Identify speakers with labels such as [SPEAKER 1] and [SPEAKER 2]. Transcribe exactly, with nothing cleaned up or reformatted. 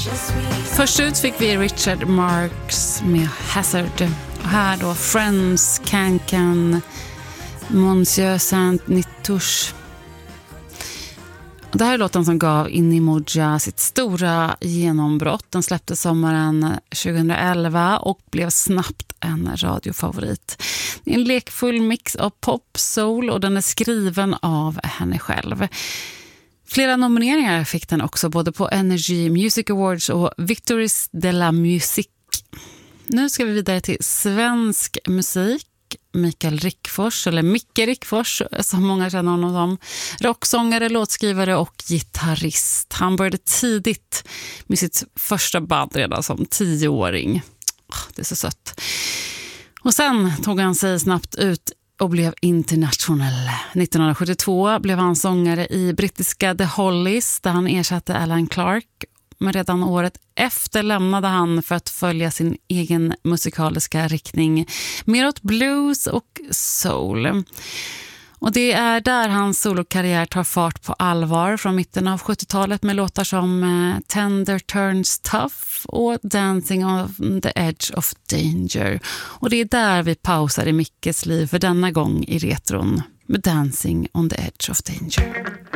[SPEAKER 1] Först ut fick vi Richard Marx med Hazard. Och här då Friends, Can-Can, Monsieur Saint-Nitouche. Det här är låten som gav Inimoja sitt stora genombrott. Den släpptes sommaren tjugoelva och blev snabbt en radiofavorit. Det är en lekfull mix av pop, soul och den är skriven av henne själv. Flera nomineringar fick den också både på Energy Music Awards och Victories de la Musique. Nu ska vi vidare till svensk musik. Mikael Rickfors, eller Micke Rickfors som många känner honom som, rocksångare, låtskrivare och gitarrist. Han började tidigt med sitt första band redan som tioåring. Det är så sött. Och sen tog han sig snabbt ut och blev internationell. nittonhundrasjuttiotvå blev han sångare i brittiska The Hollies där han ersatte Alan Clark. Men redan året efter lämnade han för att följa sin egen musikaliska riktning mer åt blues och soul. Och det är där hans solokarriär tar fart på allvar från mitten av sjuttiotalet med låtar som Tender Turns Tough och Dancing on the Edge of Danger. Och det är där vi pausar i Mickes liv för denna gång i retron med Dancing on the Edge of Danger.